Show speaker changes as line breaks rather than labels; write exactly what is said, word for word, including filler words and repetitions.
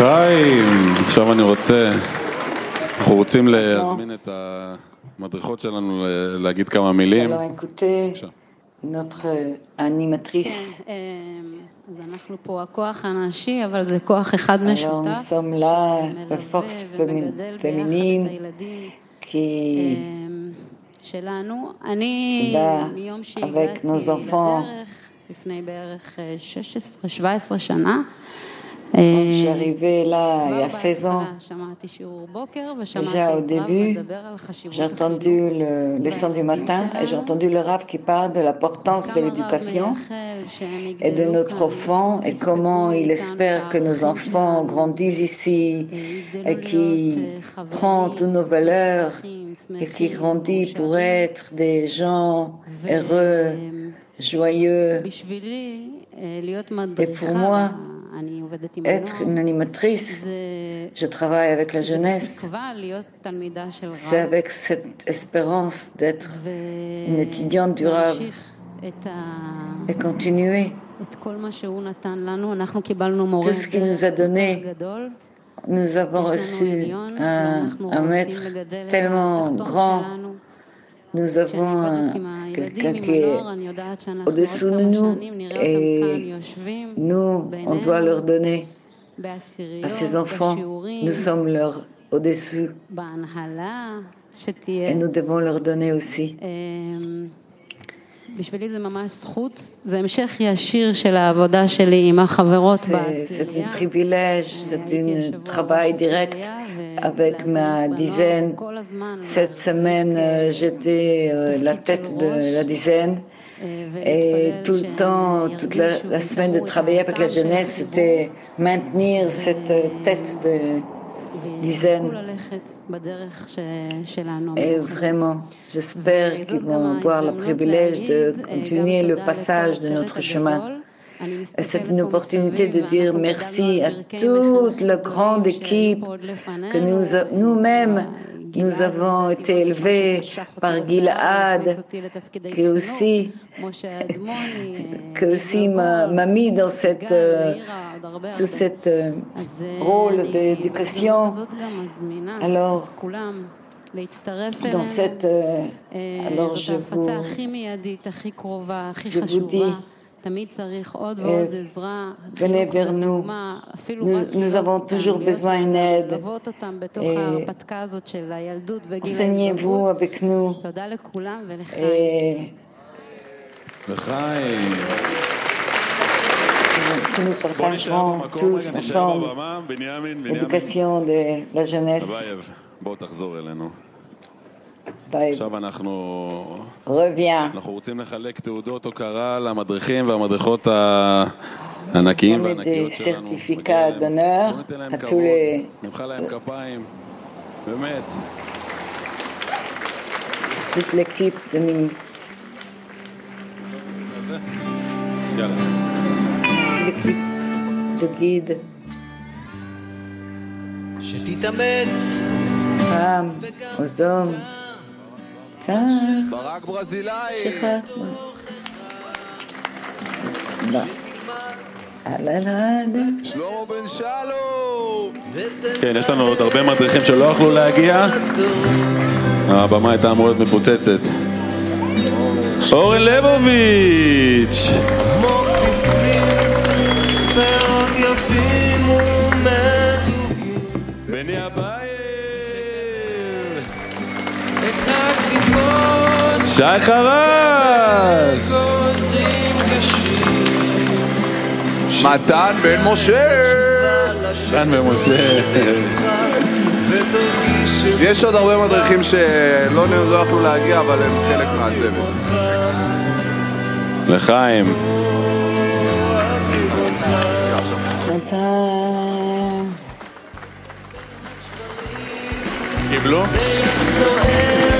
לחיים, עכשיו אני רוצה, אנחנו רוצים להזמין את המדריכות שלנו להגיד כמה מילים.
Alors écoutez, notre animatrice.
אז אנחנו פה הכוח הנשי, אבל זה כוח אחד משותף.
Alors nous sommes là, la force féminine qui
שלנו. אני מיום שהגעתי לדרך, לפני בערך שש עשרה שבע עשרה שנה,
j'arrivais là il y a seize ans. Déjà au début, j'ai entendu le leçon du matin et j'ai entendu le Rav qui parle de l'importance de l'éducation et de notre enfant et comment il espère que nos enfants grandissent ici et qui prend toutes nos valeurs et qui grandit pour être des gens heureux, joyeux. Et pour moi, être une animatrice, je travaille avec la jeunesse, c'est avec cette espérance d'être une étudiante du Rav et continuer tout ce qu'il nous a donné. Nous avons reçu un, un maître tellement grand. Nous avons un, quelqu'un qui est au-dessous de nous et nous, on doit leur donner à ces enfants. Nous sommes leur au-dessus et nous devons leur donner aussi.
בשבילי זה ממש זכות, זה המשך ישיר של העבודה שלי עם החברות בעשירייה.
C'est un privilège, c'est un travail direct avec ma dizaine. Cette semaine, j'étais la tête de la dizaine et tout le temps, toute la, la semaine de travailler avec la jeunesse, c'était maintenir cette tête de dizaine. Et vraiment, j'espère qu'ils vont avoir le privilège de continuer le passage de notre chemin. Et c'est une opportunité de dire merci à toute la grande équipe que nous, nous-mêmes, nous avons été élevés par Gilad, qui aussi, qui aussi m'a, m'a mis dans cette, euh, tout cet euh, rôle d'éducation. Alors, dans cette, euh, alors je vous, je vous dis, Euh, venez vers nous. nous. Nous avons toujours besoin d'une aide. Enseignez-vous avec nous. Et que nous partagerons tous ensemble l'éducation de la jeunesse.
עכשיו אנחנו אנחנו רוצים לחלק תעודות הוקרה למדריכים והמדריכות הענקיים והענקיות שלנו. נמחא להם כפיים, באמת.
toute l'équipe de Nim. l'équipe de guide. שתתאמץ פעם aux hommes.
ברק ברזילאי. שלמה בן שלום.
כן, יש לנו עוד הרבה מדריכים שלא יכלו להגיע. הבמה הייתה אמורה להיות מפוצצת. אורן לבוביץ'. בני הבית. שי חרש.
מתן בן משה.
מתן בן משה.
יש עוד הרבה מדריכים שלא יכלו להגיע, אבל הם חלק מהצוות.
לחיים. קיבלו?